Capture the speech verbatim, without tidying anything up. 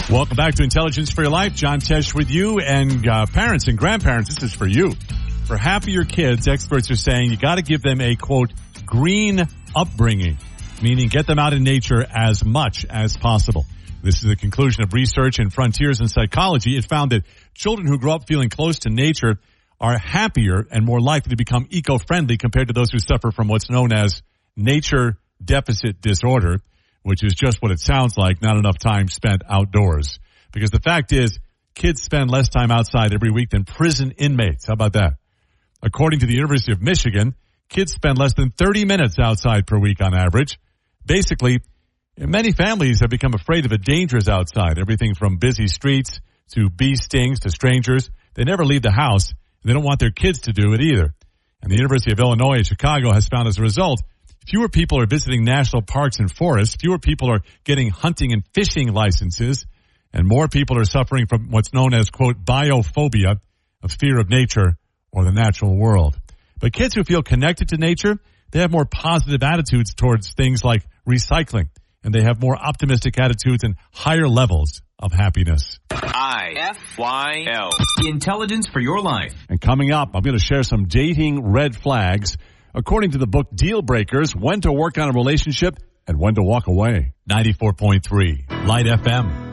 Welcome back to Intelligence for Your Life. John Tesh with you, and uh, parents and grandparents, this is for you. For half of your kids, experts are saying you got to give them a, quote, green upbringing, meaning get them out in nature as much as possible. This is the conclusion of research in Frontiers in Psychology. It found that children who grow up feeling close to nature are happier and more likely to become eco-friendly compared to those who suffer from what's known as nature deficit disorder, which is just what it sounds like, not enough time spent outdoors. Because the fact is, kids spend less time outside every week than prison inmates. How about that? According to the University of Michigan, kids spend less than thirty minutes outside per week on average. Basically, many families have become afraid of the dangers outside, everything from busy streets to bee stings to strangers. They never leave the house, and they don't want their kids to do it either. And the University of Illinois at Chicago has found as a result, fewer people are visiting national parks and forests, fewer people are getting hunting and fishing licenses, and more people are suffering from what's known as, quote, biophobia, a fear of nature or the natural world. But kids who feel connected to nature, they have more positive attitudes towards things like recycling, and they have more optimistic attitudes and higher levels of happiness. I F Y L. Intelligence for Your Life. And coming up, I'm going to share some dating red flags according to the book Deal Breakers, when to work on a relationship and when to walk away. ninety-four point three Light F M.